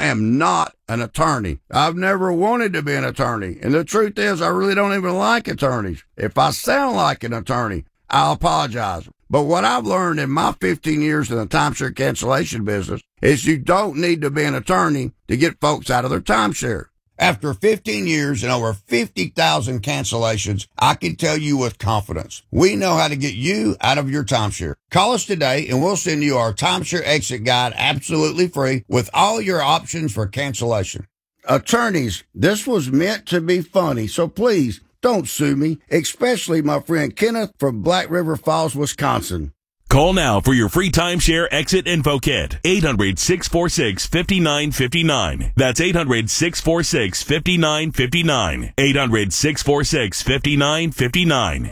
am not an attorney. I've never wanted to be an attorney. And the truth is, I really don't even like attorneys. If I sound like an attorney, I'll apologize. But what I've learned in my 15 years in the timeshare cancellation business is you don't need to be an attorney to get folks out of their timeshare. After 15 years and over 50,000 cancellations, I can tell you with confidence, we know how to get you out of your timeshare. Call us today and we'll send you our timeshare exit guide absolutely free with all your options for cancellation. Attorneys, this was meant to be funny, so please don't sue me, especially my friend Kenneth from Black River Falls, Wisconsin. Call now for your free timeshare exit info kit. 800-646-5959. That's 800-646-5959. 800-646-5959.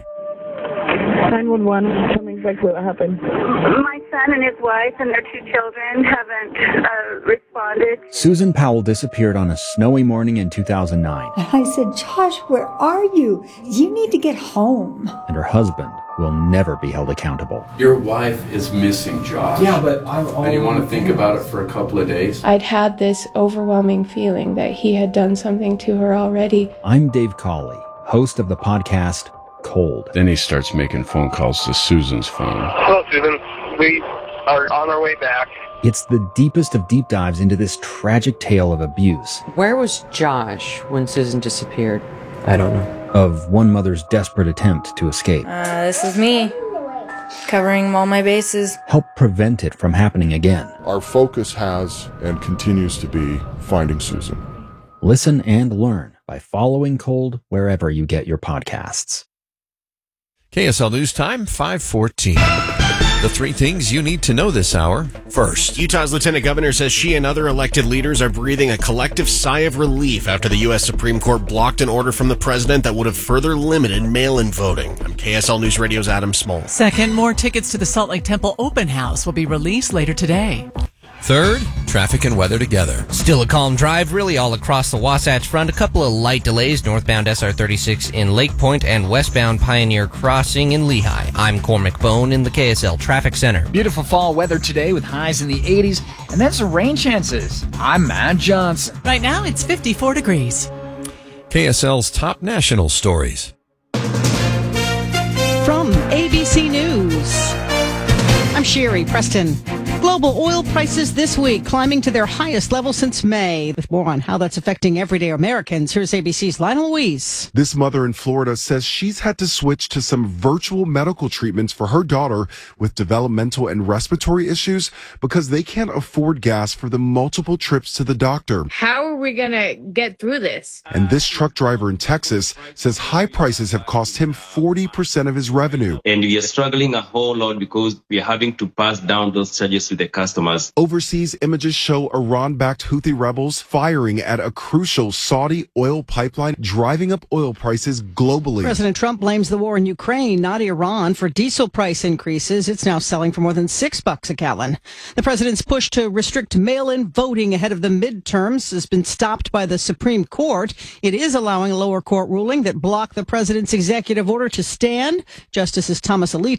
911, tell me exactly what happened. My son and his wife and their 2 children haven't responded. Susan Powell disappeared on a snowy morning in 2009. And I said, Josh, where are you? You need to get home. And her husband will never be held accountable. Your wife is missing, Josh. Yeah, but and you want to think about it for a couple of days? I'd had this overwhelming feeling that he had done something to her already. I'm Dave Cawley, host of the podcast Cold. Then he starts making phone calls to Susan's phone. Hello, Susan. We are on our way back. It's the deepest of deep dives into this tragic tale of abuse. Where was Josh when Susan disappeared? I don't know. Of one mother's desperate attempt to escape. This is me, covering all my bases. Help prevent it from happening again. Our focus has and continues to be finding Susan. Listen and learn by following Cold wherever you get your podcasts. KSL News Time, 5:14. The 3 things you need to know this hour. First, Utah's lieutenant governor says she and other elected leaders are breathing a collective sigh of relief after the U.S. Supreme Court blocked an order from the president that would have further limited mail-in voting. I'm KSL News Radio's Adam Small. Second, more tickets to the Salt Lake Temple Open House will be released later today. Third, traffic and weather together. Still a calm drive, really all across the Wasatch Front. A couple of light delays, northbound SR 36 in Lake Point and westbound Pioneer Crossing in Lehigh. I'm Cormac Bone in the KSL Traffic Center. Beautiful fall weather today with highs in the 80s and then some rain chances. I'm Matt Johnson. Right now it's 54 degrees. KSL's top national stories. From ABC News, I'm Sherry Preston. Global oil prices this week climbing to their highest level since May. With more on how that's affecting everyday Americans, here's ABC's Lionel Louise. This mother in Florida says she's had to switch to some virtual medical treatments for her daughter with developmental and respiratory issues because they can't afford gas for the multiple trips to the doctor. How are we going to get through this? And this truck driver in Texas says high prices have cost him 40% of his revenue. And we are struggling a whole lot because we are having to pass down those charges to the customers. Overseas images show Iran-backed Houthi rebels firing at a crucial Saudi oil pipeline, driving up oil prices globally. President Trump blames the war in Ukraine, not Iran, for diesel price increases. It's now selling for more than $6 a gallon. The president's push to restrict mail-in voting ahead of the midterms has been stopped by the Supreme Court. It is allowing a lower court ruling that blocked the president's executive order to stand. Justices Thomas and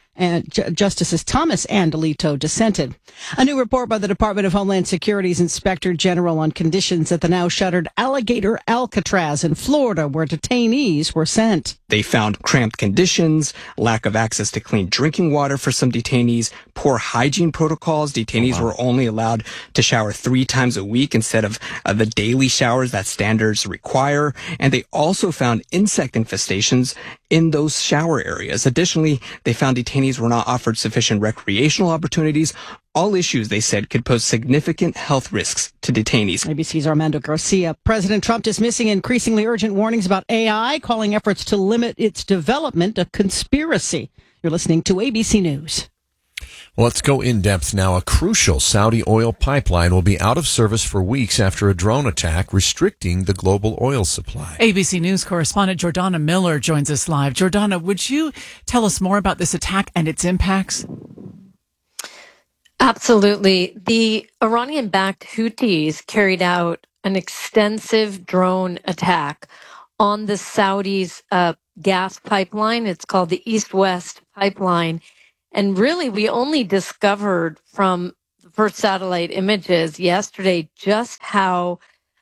Alito dissented. A new report by the Department of Homeland Security's Inspector General on conditions at the now shuttered Alligator Alcatraz in Florida, where detainees were sent. They found cramped conditions, lack of access to clean drinking water for some detainees, poor hygiene protocols. Detainees were only allowed to shower 3 times a week instead of the daily showers that standards require. And they also found insect infestations in those shower areas. Additionally, they found detainees were not offered sufficient recreational opportunities. All issues, they said, could pose significant health risks to detainees. ABC's Armando Garcia. President Trump dismissing increasingly urgent warnings about AI, calling efforts to limit its development a conspiracy. You're listening to ABC News. Well, let's go in depth now. A crucial Saudi oil pipeline will be out of service for weeks after a drone attack restricting the global oil supply. ABC News correspondent Jordana Miller joins us live. Jordana, would you tell us more about this attack and its impacts? Absolutely. The Iranian-backed Houthis carried out an extensive drone attack on the Saudis' gas pipeline. It's called the East-West Pipeline. And really, we only discovered from the first satellite images yesterday just how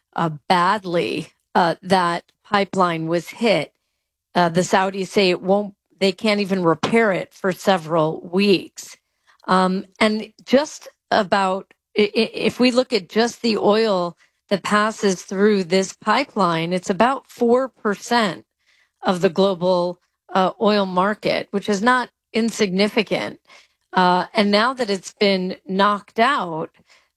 badly that pipeline was hit. The Saudis say they can't even repair it for several weeks. And just about, if we look at just the oil that passes through this pipeline, it's about 4% of the global oil market, which is not insignificant. And now that it's been knocked out,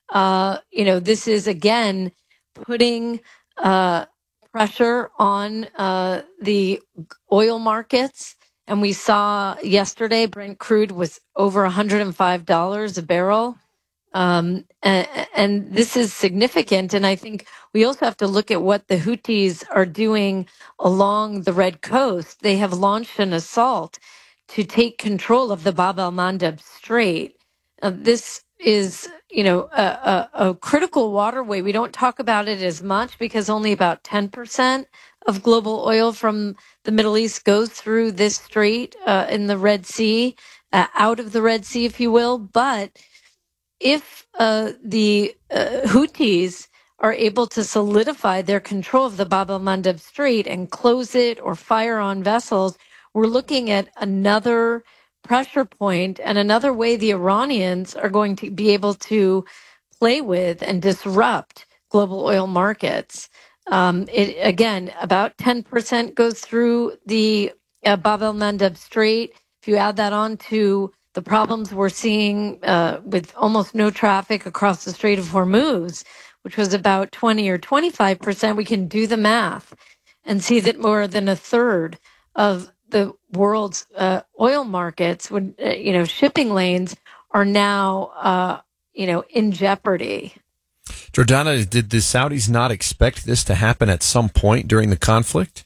this is again putting pressure on the oil markets. And we saw yesterday Brent crude was over $105 a barrel. And this is significant. And I think we also have to look at what the Houthis are doing along the Red Coast. They have launched an assault to take control of the Bab el-Mandeb Strait. This is, a critical waterway. We don't talk about it as much because only about 10% of global oil from the Middle East goes through this strait in the Red Sea, out of the Red Sea, if you will. But if the Houthis are able to solidify their control of the Bab el-Mandeb Strait and close it or fire on vessels, we're looking at another pressure point and another way the Iranians are going to be able to play with and disrupt global oil markets. Again, about 10% goes through the Bab el-Mandeb Strait. If you add that on to the problems we're seeing with almost no traffic across the Strait of Hormuz, which was about 20 or 25%, we can do the math and see that more than a third of the world's oil markets, shipping lanes are now, in jeopardy. Jordana, did the Saudis not expect this to happen at some point during the conflict?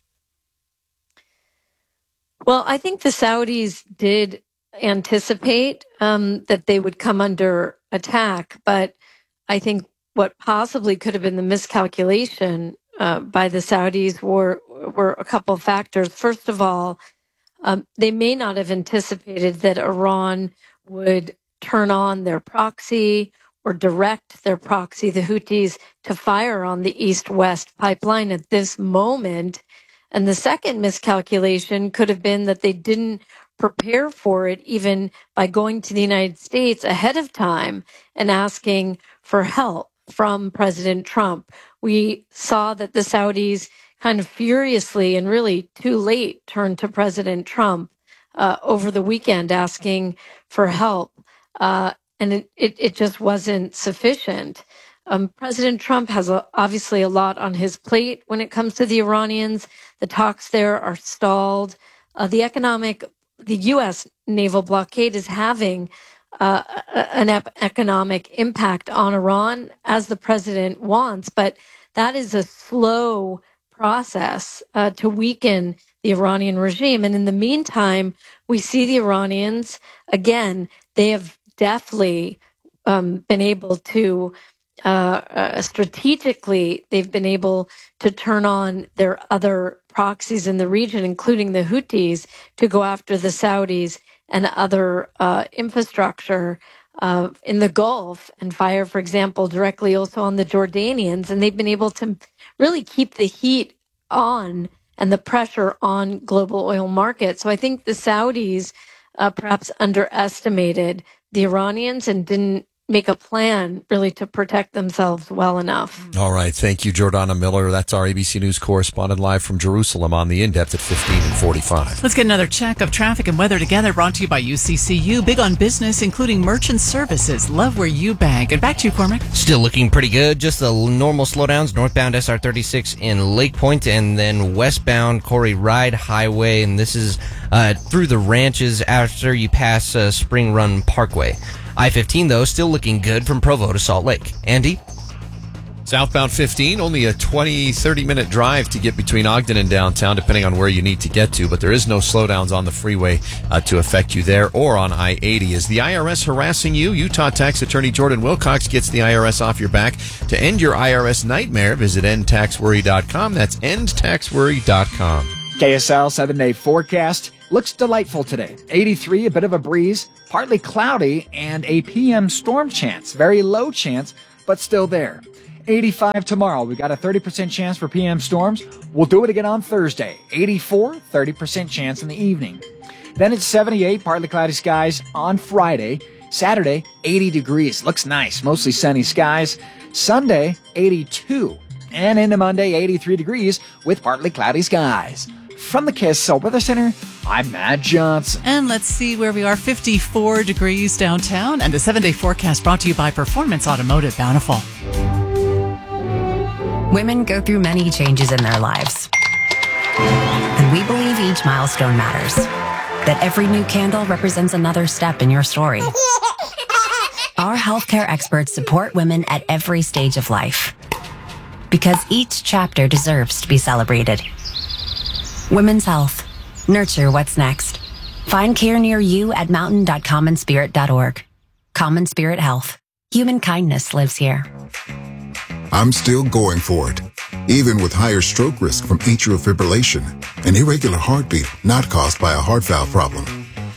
Well, I think the Saudis did anticipate that they would come under attack, but I think what possibly could have been the miscalculation by the Saudis were a couple of factors. First of all, they may not have anticipated that Iran would turn on their proxy or direct their proxy, the Houthis, to fire on the east-west pipeline at this moment. And the second miscalculation could have been that they didn't prepare for it even by going to the United States ahead of time and asking for help from President Trump. We saw that the Saudis kind of furiously and really too late turned to President Trump over the weekend asking for help. And it just wasn't sufficient. President Trump has obviously a lot on his plate when it comes to the Iranians. The talks there are stalled. The U.S. naval blockade is having an economic impact on Iran, as the president wants, but that is a slow process to weaken the Iranian regime. And in the meantime, we see the Iranians, again, they have deftly been able to strategically, they've been able to turn on their other proxies in the region, including the Houthis, to go after the Saudis and other infrastructure in the Gulf and fire, for example, directly also on the Jordanians. And they've been able to really keep the heat on and the pressure on global oil markets. So I think the Saudis perhaps underestimated the Iranians and didn't make a plan really to protect themselves well enough. All right. Thank you, Jordana Miller. That's our ABC News correspondent live from Jerusalem on the In-Depth at 15:45. Let's get another check of traffic and weather together, brought to you by UCCU. Big on business, including merchant services. Love where you bank. And back to you, Cormac. Still looking pretty good. Just the normal slowdowns. Northbound SR 36 in Lake Point, and then westbound Corey Ride Highway. And this is through the ranches after you pass Spring Run Parkway. I-15, though, still looking good from Provo to Salt Lake. Andy? Southbound 15, only a 30-minute drive to get between Ogden and downtown, depending on where you need to get to. But there is no slowdowns on the freeway to affect you there or on I-80. Is the IRS harassing you? Utah tax attorney Jordan Wilcox gets the IRS off your back. To end your IRS nightmare, visit endtaxworry.com. That's endtaxworry.com. KSL 7-day forecast. looks delightful today. 83, a bit of a breeze, partly cloudy, and a PM storm chance. Very low chance, but still there. 85 tomorrow. We've got a 30% chance for PM storms. We'll do it again on Thursday. 84, 30% chance in the evening. Then it's 78, partly cloudy skies on Friday. Saturday, 80 degrees. Looks nice. Mostly sunny skies. Sunday, 82. And into Monday, 83 degrees with partly cloudy skies. From the KSL Weather Center, I'm Matt Johnson. And let's see where we are. 54 degrees downtown. And a 7-day forecast brought to you by Performance Automotive Bountiful. Women go through many changes in their lives. And we believe each milestone matters. That every new candle represents another step in your story. Our healthcare experts support women at every stage of life. Because each chapter deserves to be celebrated. Women's health. Nurture what's next. Find care near you at mountain.commonspirit.org. Common Spirit Health. Human kindness lives here. I'm still going for it, even with higher stroke risk from atrial fibrillation, an irregular heartbeat not caused by a heart valve problem.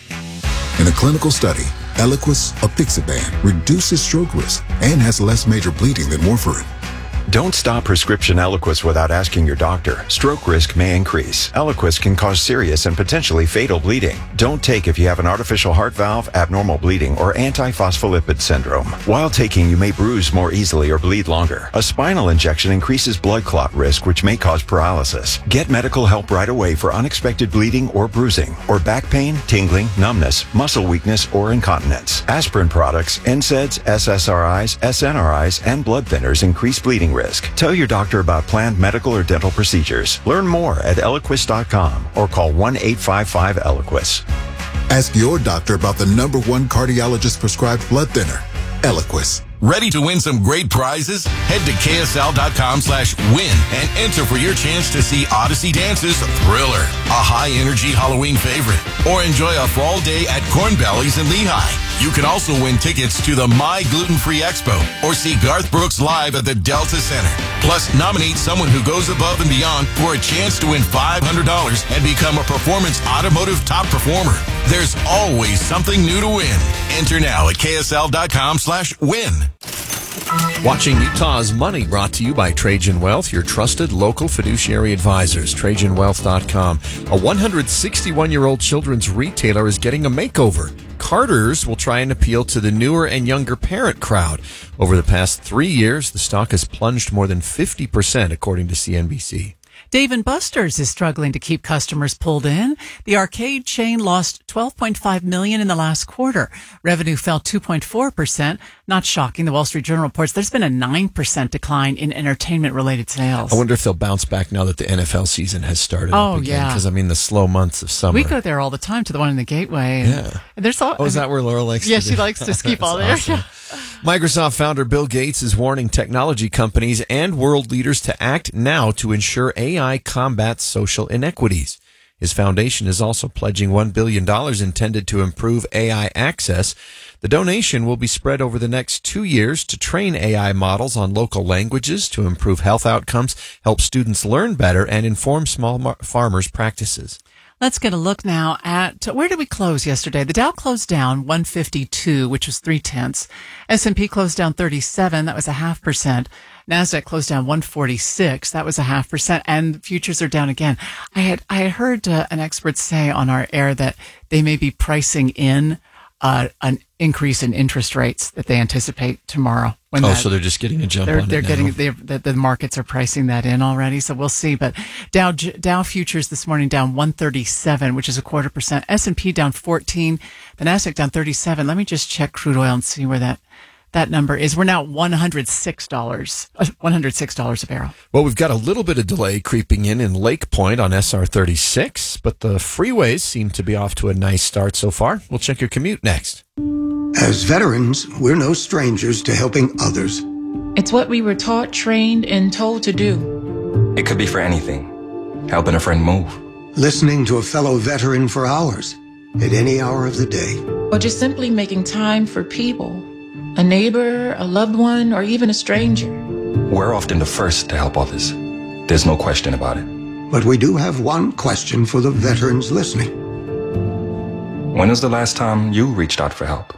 In a clinical study, Eliquis apixaban reduces stroke risk and has less major bleeding than warfarin. Don't stop prescription Eliquis without asking your doctor. Stroke risk may increase. Eliquis can cause serious and potentially fatal bleeding. Don't take if you have an artificial heart valve, abnormal bleeding, or antiphospholipid syndrome. While taking, you may bruise more easily or bleed longer. A spinal injection increases blood clot risk, which may cause paralysis. Get medical help right away for unexpected bleeding or bruising, or back pain, tingling, numbness, muscle weakness, or incontinence. Aspirin products, NSAIDs, SSRIs, SNRIs, and blood thinners increase bleeding risk. Tell your doctor about planned medical or dental procedures. Learn more at Eliquis.com or call 1-855-ELIQUIS. Ask your doctor about the #1 cardiologist prescribed blood thinner, Eliquis. Ready to win some great prizes? Head to KSL.com/win and enter for your chance to see Odyssey Dance's Thriller, a high-energy Halloween favorite, or enjoy a fall day at Corn Bellies in Lehigh. You can also win tickets to the My Gluten-Free Expo or see Garth Brooks live at the Delta Center. Plus, nominate someone who goes above and beyond for a chance to win $500 and become a Performance Automotive Top Performer. There's always something new to win. Enter now at KSL.com/win. Watching Utah's Money, brought to you by Trajan Wealth, your trusted local fiduciary advisors. TrajanWealth.com. A 161-year-old children's retailer is getting a makeover. Carter's will try and appeal to the newer and younger parent crowd. Over the past 3 years, the stock has plunged more than 50%, according to CNBC. Dave & Buster's is struggling to keep customers pulled in. The arcade chain lost $12.5 million in the last quarter. Revenue fell 2.4%. Not shocking. The Wall Street Journal reports there's been a 9% decline in entertainment-related sales. I wonder if they'll bounce back now that the NFL season has started. Oh, up again, yeah. Because, I mean, the slow months of summer. We go there all the time to the one in the Gateway. And yeah. There's all, is that where Laura likes to Yeah, do? she likes to ski ball there. Awesome. Microsoft founder Bill Gates is warning technology companies and world leaders to act now to ensure AI combats social inequities. His foundation is also pledging $1 billion intended to improve AI access. The donation will be spread over the next 2 years to train AI models on local languages, to improve health outcomes, help students learn better, and inform small farmers' practices. Let's get a look now at where did we close yesterday? The Dow closed down 152, which was 0.3. S&P closed down 37. That was 0.5%. NASDAQ closed down 146. That was 0.5%. And futures are down again. I had heard an expert say on our air that they may be pricing in an increase in interest rates that they anticipate tomorrow. So they're just getting a jump on it now. The markets are pricing that in already, so we'll see. But Dow futures this morning down 137, which is 0.25%. S&P down 14. The NASDAQ down 37. Let me just check crude oil and see where that number is. We're now $106 a barrel. Well, we've got a little bit of delay creeping in Lake Point on SR 36, but the freeways seem to be off to a nice start so far. We'll check your commute next. As veterans, we're no strangers to helping others. It's what we were taught, trained, and told to do. It could be for anything. Helping a friend move. Listening to a fellow veteran for hours, at any hour of the day. Or just simply making time for people. A neighbor, a loved one, or even a stranger. We're often the first to help others. There's no question about it. But we do have one question for the veterans listening. When was the last time you reached out for help?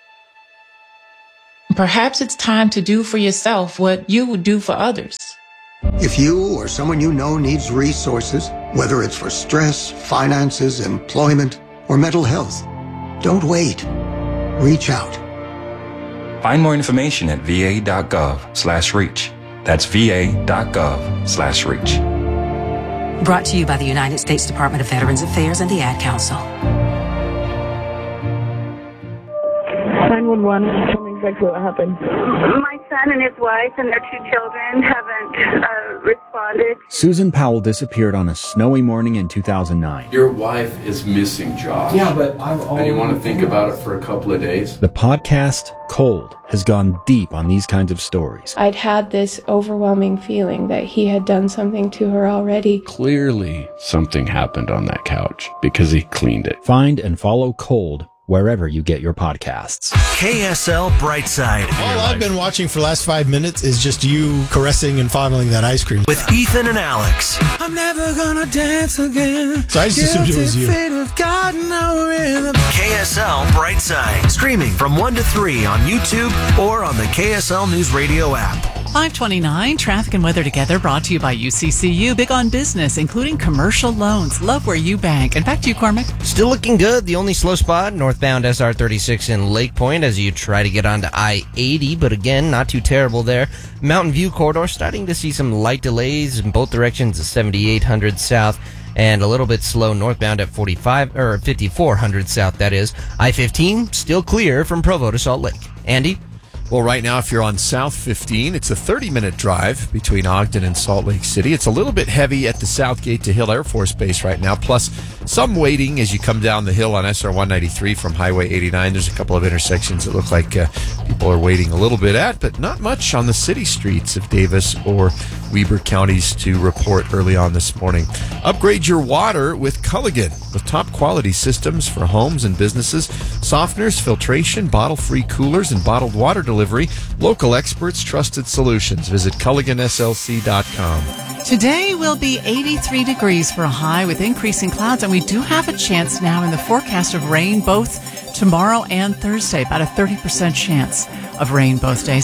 Perhaps it's time to do for yourself what you would do for others. If you or someone you know needs resources, whether it's for stress, finances, employment, or mental health, don't wait. Reach out. Find more information at va.gov/reach. That's va.gov/reach. Brought to you by the United States Department of Veterans Affairs and the Ad Council. 911, tell me exactly what happened. My son and his wife and their 2 children haven't responded. Susan Powell disappeared on a snowy morning in 2009. Your wife is missing, Josh. Yeah, but I've And you want to think about it for a couple of days? The podcast, Cold, has gone deep on these kinds of stories. I'd had this overwhelming feeling that he had done something to her already. Clearly, something happened on that couch because he cleaned it. Find and follow Cold wherever you get your podcasts. KSL Brightside. All I've been watching for the last 5 minutes is just you caressing and fondling that ice cream. With Ethan and Alex. I'm never gonna dance again. So I just assumed it was you. KSL Brightside. Streaming from 1 to 3 on YouTube or on the KSL News Radio app. 529, traffic and weather together, brought to you by UCCU. Big on business, including commercial loans. Love where you bank. And back to you, Cormac. Still looking good. The only slow spot, northbound SR 36 in Lake Point as you try to get onto I-80, but again, not too terrible there. Mountain View corridor, starting to see some light delays in both directions of 7800 south. And a little bit slow northbound at 5400 south, that is. I-15, still clear from Provo to Salt Lake. Andy? Well, right now, if you're on South 15, it's a 30-minute drive between Ogden and Salt Lake City. It's a little bit heavy at the Southgate to Hill Air Force Base right now, plus some waiting as you come down the hill on SR 193 from Highway 89. There's a couple of intersections that look like people are waiting a little bit at, but not much on the city streets of Davis or Weber counties to report early on this morning. Upgrade your water with Culligan, with top quality systems for homes and businesses, softeners, filtration, bottle-free coolers, and bottled water delivery. Local experts, trusted solutions. Visit CulliganSLC.com. Today will be 83 degrees for a high with increasing clouds, and we do have a chance now in the forecast of rain both tomorrow and Thursday, about a 30% chance of rain both days.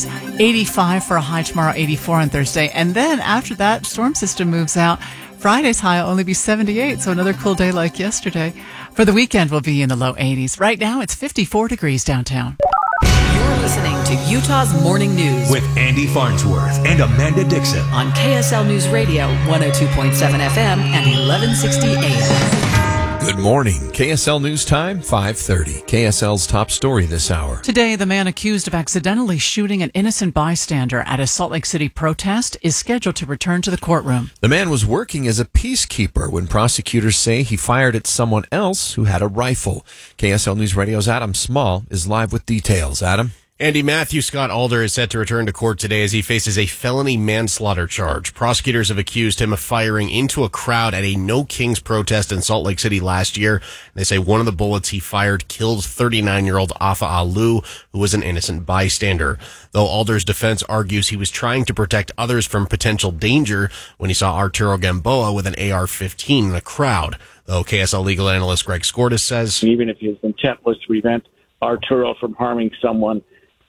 85 for a high tomorrow, 84 on Thursday. And then after that storm system moves out, Friday's high will only be 78, so another cool day like yesterday. For the weekend, we'll be in the low 80s. Right now, it's 54 degrees downtown. You're listening to Utah's Morning News with Andy Farnsworth and Amanda Dixon on KSL News Radio 102.7 FM and 1160 AM. Good morning. KSL News Time, 5:30. KSL's top story this hour. Today, the man accused of accidentally shooting an innocent bystander at a Salt Lake City protest is scheduled to return to the courtroom. The man was working as a peacekeeper when prosecutors say he fired at someone else who had a rifle. KSL News Radio's Adam Small is live with details. Adam? Andy, Matthew Scott Alder is set to return to court today as he faces a felony manslaughter charge. Prosecutors have accused him of firing into a crowd at a No Kings protest in Salt Lake City last year. They say one of the bullets he fired killed 39-year-old Afa Alu, who was an innocent bystander. Though Alder's defense argues he was trying to protect others from potential danger when he saw Arturo Gamboa with an AR-15 in a crowd. Though KSL legal analyst Greg Skordas says, even if his intent was to prevent Arturo from harming someone,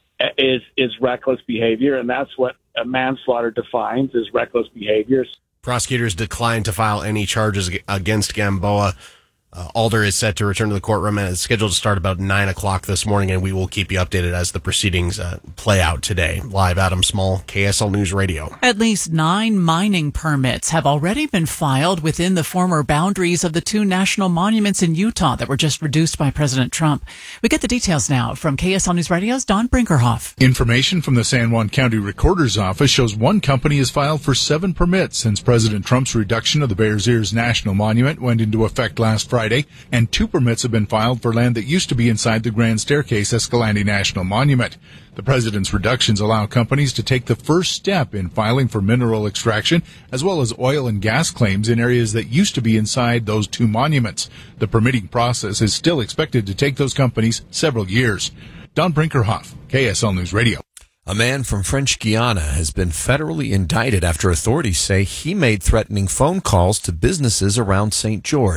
is reckless behavior, and that's what a manslaughter defines, is reckless behaviors. Prosecutors declined to file any charges against Gamboa. Alder is set to return to the courtroom and is scheduled to start about 9 o'clock this morning, and we will keep you updated as the proceedings play out today. Live, Adam Small, KSL News Radio. At least 9 mining permits have already been filed within the former boundaries of the 2 national monuments in Utah that were just reduced by President Trump. We get the details now from KSL News Radio's Don Brinkerhoff. Information from the San Juan County Recorder's Office shows one company has filed for 7 permits since President Trump's reduction of the Bears Ears National Monument went into effect last Friday, and 2 permits have been filed for land that used to be inside the Grand Staircase Escalante National Monument. The president's reductions allow companies to take the first step in filing for mineral extraction as well as oil and gas claims in areas that used to be inside those 2 monuments. The permitting process is still expected to take those companies several years. Don Brinkerhoff, KSL News Radio. A man from French Guiana has been federally indicted after authorities say he made threatening phone calls to businesses around St. George.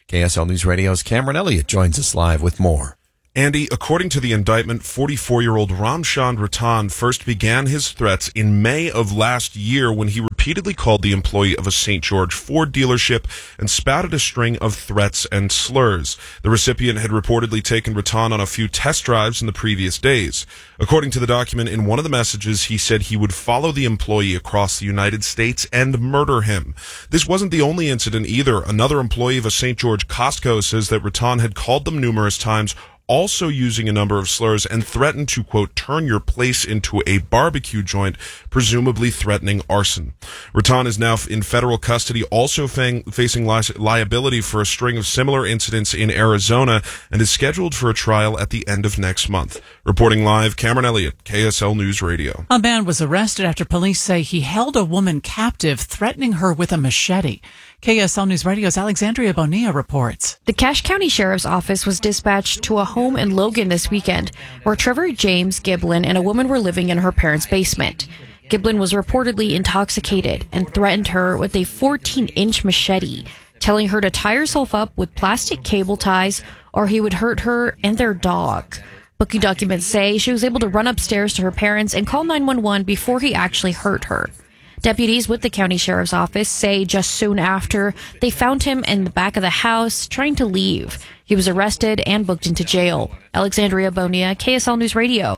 KSL News Radio's Cameron Elliott joins us live with more. Andy, according to the indictment, 44-year-old Ramchand Rattan first began his threats in May of last year when he repeatedly called the employee of a St. George Ford dealership and spouted a string of threats and slurs. The recipient had reportedly taken Rattan on a few test drives in the previous days. According to the document, in one of the messages, he said he would follow the employee across the United States and murder him. This wasn't the only incident either. Another employee of a St. George Costco says that Rattan had called them numerous times, also using a number of slurs, and threatened to, quote, turn your place into a barbecue joint, presumably threatening arson. Rattan is now in federal custody, also facing liability for a string of similar incidents in Arizona, and is scheduled for a trial at the end of next month. Reporting live, Cameron Elliott, KSL News Radio. A man was arrested after police say he held a woman captive, threatening her with a machete. KSL News Radio's Alexandria Bonilla reports. The Cache County Sheriff's Office was dispatched to a home in Logan this weekend where Trevor James Giblin and a woman were living in her parents' basement. Giblin was reportedly intoxicated and threatened her with a 14-inch machete, telling her to tie herself up with plastic cable ties or he would hurt her and their dog. Booking documents say she was able to run upstairs to her parents and call 911 before he actually hurt her. Deputies with the county sheriff's office say just soon after, they found him in the back of the house trying to leave. He was arrested and booked into jail. Alexandria Bonilla, KSL News Radio.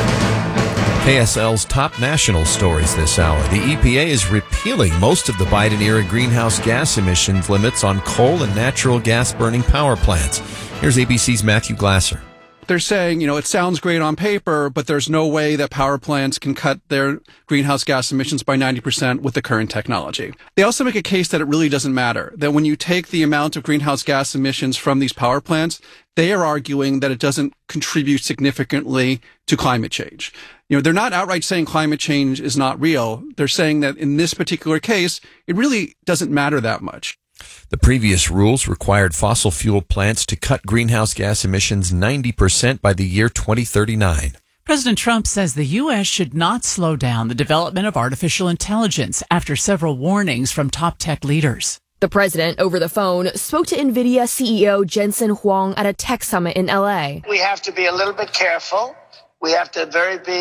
KSL's top national stories this hour. The EPA is repealing most of the Biden-era greenhouse gas emissions limits on coal and natural gas-burning power plants. Here's ABC's Matthew Glasser. They're saying, it sounds great on paper, but there's no way that power plants can cut their greenhouse gas emissions by 90% with the current technology. They also make a case that it really doesn't matter, that when you take the amount of greenhouse gas emissions from these power plants, they are arguing that it doesn't contribute significantly to climate change. They're not outright saying climate change is not real. They're saying that in this particular case, it really doesn't matter that much. The previous rules required fossil fuel plants to cut greenhouse gas emissions 90% by the year 2039. President Trump says the U.S. should not slow down the development of artificial intelligence after several warnings from top tech leaders. The president, over the phone, spoke to NVIDIA CEO Jensen Huang at a tech summit in L.A. We have to be a little bit careful. We have to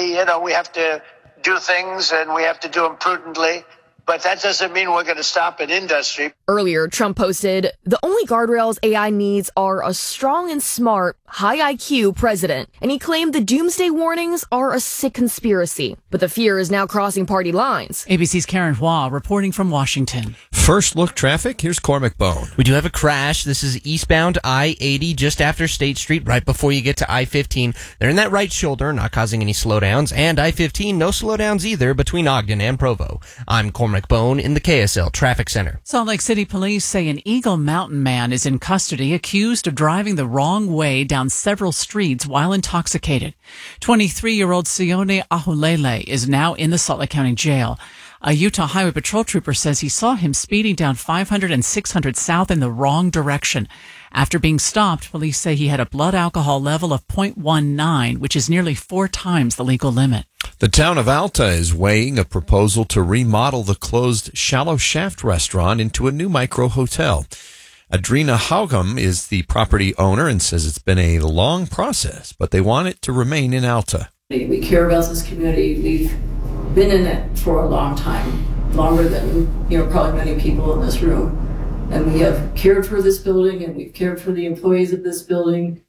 we have to do things and we have to do them prudently. But that doesn't mean we're going to stop an industry. Earlier, Trump posted, the only guardrails AI needs are a strong and smart, high IQ president. And he claimed the doomsday warnings are a sick conspiracy. But the fear is now crossing party lines. ABC's Karen Hua reporting from Washington. First look traffic, here's Cormac Bone. We do have a crash. This is eastbound I-80 just after State Street, right before you get to I-15. They're in that right shoulder, not causing any slowdowns. And I-15, no slowdowns either between Ogden and Provo. I'm Cormac Bone in the KSL Traffic Center. Salt Lake City police say an Eagle Mountain man is in custody accused of driving the wrong way down several streets while intoxicated. 23-year-old Sione Ahulele is now in the Salt Lake County Jail. A Utah Highway Patrol trooper says he saw him speeding down 500 and 600 south in the wrong direction. After being stopped, police say he had a blood alcohol level of 0.19, which is nearly 4 times the legal limit. The town of Alta is weighing a proposal to remodel the closed Shallow Shaft restaurant into a new micro-hotel. Adrina Haugum is the property owner and says it's been a long process, but they want it to remain in Alta. We care about this community. We've been in it for a long time, longer than, probably many people in this room. And we have cared for this building and we've cared for the employees of this building.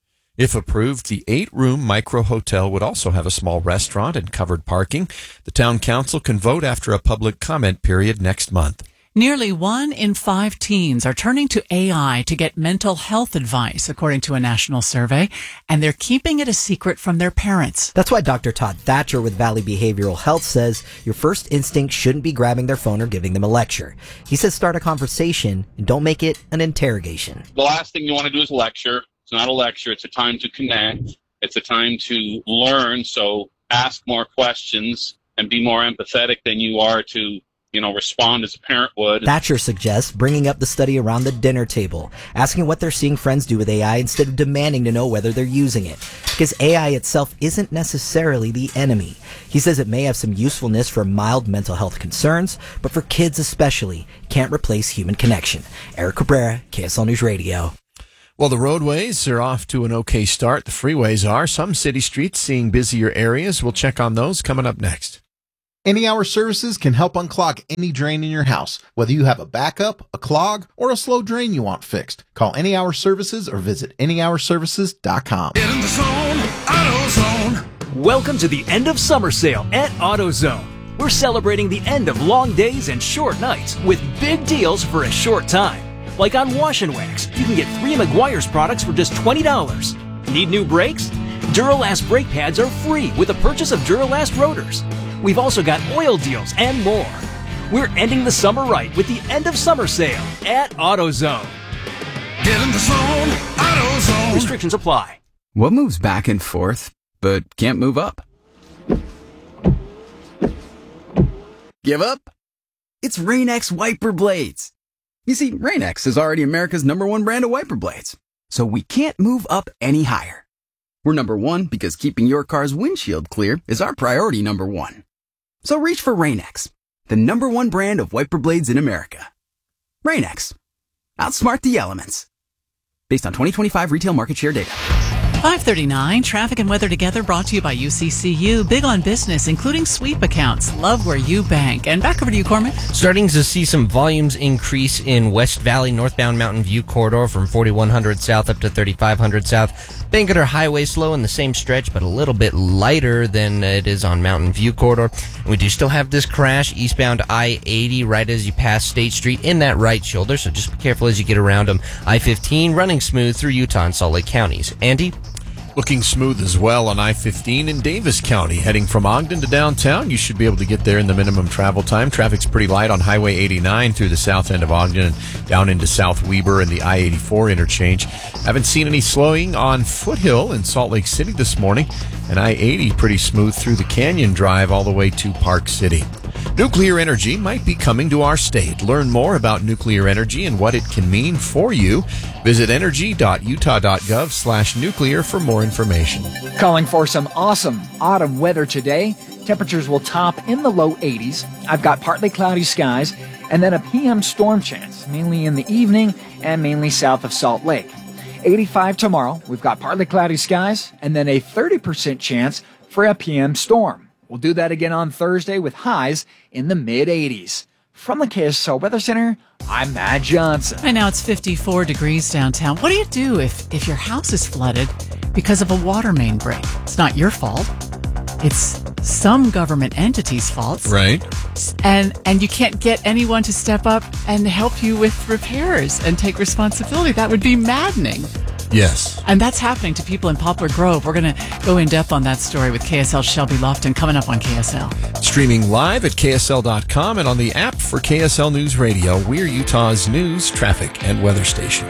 If approved, the 8-room micro-hotel would also have a small restaurant and covered parking. The town council can vote after a public comment period next month. Nearly 1 in 5 teens are turning to AI to get mental health advice, according to a national survey, and they're keeping it a secret from their parents. That's why Dr. Todd Thatcher with Valley Behavioral Health says your first instinct shouldn't be grabbing their phone or giving them a lecture. He says start a conversation and don't make it an interrogation. The last thing you want to do is lecture. It's not a lecture. It's a time to connect. It's a time to learn. So ask more questions and be more empathetic than you are to respond as a parent would. Thatcher suggests bringing up the study around the dinner table, asking what they're seeing friends do with AI instead of demanding to know whether they're using it. Because AI itself isn't necessarily the enemy. He says it may have some usefulness for mild mental health concerns, but for kids especially, can't replace human connection. Eric Cabrera, KSL News Radio. Well, the roadways are off to an okay start. The freeways are. Some city streets seeing busier areas. We'll check on those coming up next. Any Hour Services can help unclog any drain in your house, whether you have a backup, a clog, or a slow drain you want fixed. Call Any Hour Services or visit anyhourservices.com. Get in the zone, AutoZone. Welcome to the end of summer sale at AutoZone. We're celebrating the end of long days and short nights with big deals for a short time. Like on Wash and Wax, you can get 3 Meguiar's products for just $20. Need new brakes? Duralast brake pads are free with the purchase of Duralast rotors. We've also got oil deals and more. We're ending the summer right with the end of summer sale at AutoZone. Get in the zone, AutoZone. Restrictions apply. What moves back and forth, but can't move up? Give up? It's Rain-X wiper blades. You see, Rain-X is already America's #1 brand of wiper blades, so we can't move up any higher. We're #1 because keeping your car's windshield clear is our priority #1. So reach for Rain-X, the #1 brand of wiper blades in America. Rain-X. Outsmart the elements. Based on 2025 retail market share data. 5:39, traffic and weather together brought to you by UCCU. Big on business, including sweep accounts. Love where you bank. And back over to you, Cormac. Starting to see some volumes increase in West Valley, northbound Mountain View corridor from 4100 south up to 3500 south. Bangerter Highway slow in the same stretch, but a little bit lighter than it is on Mountain View corridor. And we do still have this crash eastbound I-80 right as you pass State Street in that right shoulder, so just be careful as you get around them. I-15 running smooth through Utah and Salt Lake counties. Andy? Looking smooth as well on I-15 in Davis County. Heading from Ogden to downtown, you should be able to get there in the minimum travel time. Traffic's pretty light on Highway 89 through the south end of Ogden and down into South Weber and the I-84 interchange. Haven't seen any slowing on Foothill in Salt Lake City this morning. And I-80 pretty smooth through the Canyon Drive all the way to Park City. Nuclear energy might be coming to our state. Learn more about nuclear energy and what it can mean for you. Visit energy.utah.gov/nuclear for more information. Calling for some awesome autumn weather today. Temperatures will top in the low 80s. I've got partly cloudy skies and then a PM storm chance, mainly in the evening and mainly south of Salt Lake. 85 tomorrow. We've got partly cloudy skies and then a 30% chance for a PM storm. We'll do that again on Thursday with highs in the mid-80s. From the KSL Weather Center, I'm Matt Johnson. Right now it's 54 degrees downtown. What do you do if your house is flooded because of a water main break? It's not your fault. It's some government entity's fault. Right. And you can't get anyone to step up and help you with repairs and take responsibility. That would be maddening. Yes. And that's happening to people in Poplar Grove. We're going to go in depth on that story with KSL Shelby Lofton coming up on KSL. Streaming live at KSL.com and on the app for KSL News Radio. We're Utah's news, traffic, and weather station.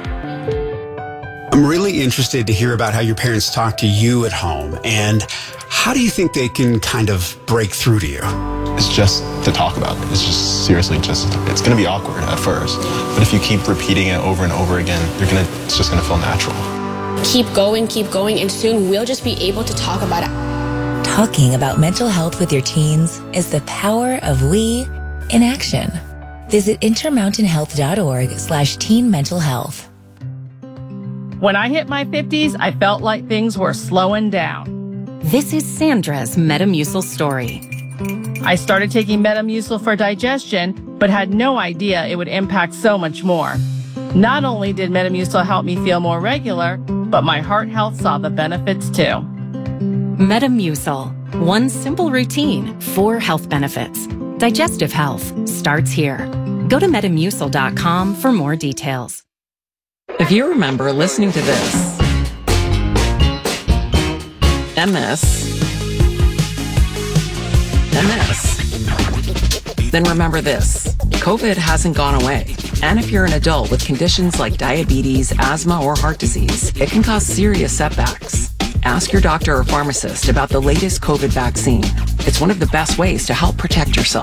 I'm really interested to hear about how your parents talk to you at home, and how do you think they can kind of break through to you? It's just to talk about. It's just seriously it's going to be awkward at first. But if you keep repeating it over and over again, it's just going to feel natural. Keep going, and soon we'll just be able to talk about it. Talking about mental health with your teens is the power of we in action. Visit intermountainhealth.org/teen mental health. When I hit my 50s, I felt like things were slowing down. This is Sandra's Metamucil story. I started taking Metamucil for digestion, but had no idea it would impact so much more. Not only did Metamucil help me feel more regular, but my heart health saw the benefits too. Metamucil. One simple routine, 4 health benefits. Digestive health starts here. Go to Metamucil.com for more details. If you remember listening to this, MS, then remember this. COVID hasn't gone away. And if you're an adult with conditions like diabetes, asthma, or heart disease, it can cause serious setbacks. Ask your doctor or pharmacist about the latest COVID vaccine. It's one of the best ways to help protect yourself.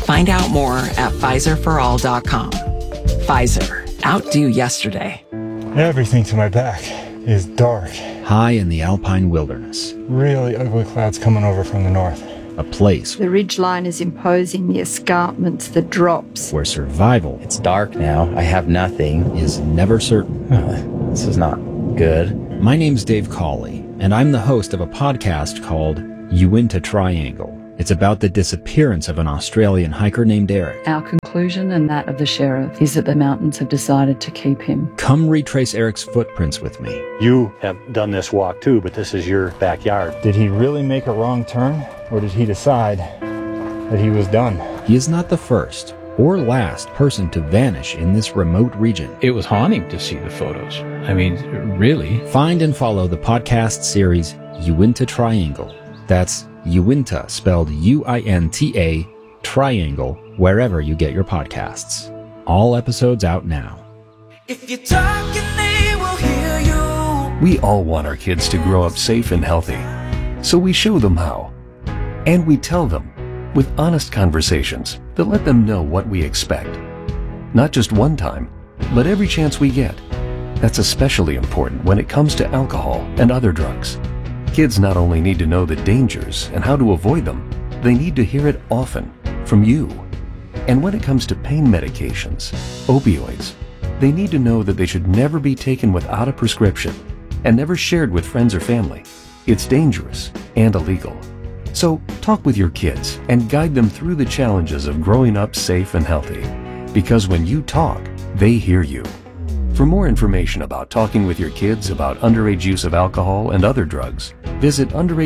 Find out more at PfizerForAll.com. Pfizer. Outdo yesterday. Everything to my back is dark. High in the alpine wilderness. Really ugly clouds coming over from the north. A place the ridgeline is imposing the escarpments, the drops. where survival, It's dark now. I have nothing. is never certain. This is not good. My name's Dave Cawley, and I'm the host of a podcast called Uinta Triangle. It's about the disappearance of an Australian hiker named Eric. Our conclusion and that of the sheriff is that the mountains have decided to keep him. Come retrace Eric's footprints with me. You have done this walk too, but this is your backyard. Did he really make a wrong turn, or did he decide that he was done? He is not the first or last person to vanish in this remote region. It was haunting to see the photos. I mean, really. Find and follow the podcast series Uinta Triangle. That's Uinta, spelled U-I-N-T-A, Triangle, wherever you get your podcasts. All episodes out now. If you talk and they will hear you. We all want our kids to grow up safe and healthy, so we show them how. And we tell them with honest conversations that let them know what we expect. Not just one time, but every chance we get. That's especially important when it comes to alcohol and other drugs. Kids not only need to know the dangers and how to avoid them, they need to hear it often from you. And when it comes to pain medications, opioids, they need to know that they should never be taken without a prescription and never shared with friends or family. It's dangerous and illegal. So talk with your kids and guide them through the challenges of growing up safe and healthy. Because when you talk, they hear you. For more information about talking with your kids about underage use of alcohol and other drugs, visit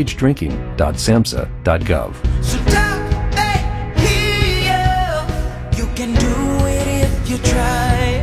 underagedrinking.samhsa.gov. So talk, they hear you. You can do it if you try.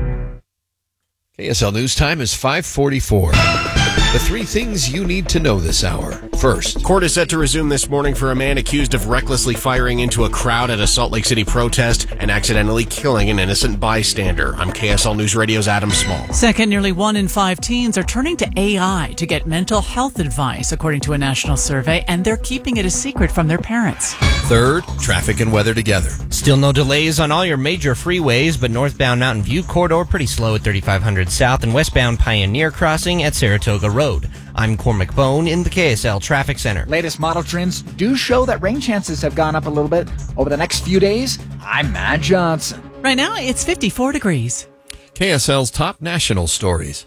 KSL News Time is 5:44. The three things you need to know this hour. First, court is set to resume this morning for a man accused of recklessly firing into a crowd at a Salt Lake City protest and accidentally killing an innocent bystander. I'm KSL News Radio's Adam Small. Second, nearly 1 in 5 teens are turning to AI to get mental health advice, according to a national survey, and they're keeping it a secret from their parents. Third, traffic and weather together. Still no delays on all your major freeways, but northbound Mountain View corridor pretty slow at 3500 South and westbound Pioneer Crossing at Saratoga Road. I'm Cormac Bone in the KSL Traffic Center. Latest model trends do show that rain chances have gone up a little bit over the next few days. I'm Matt Johnson. Right now, it's 54 degrees. KSL's top national stories.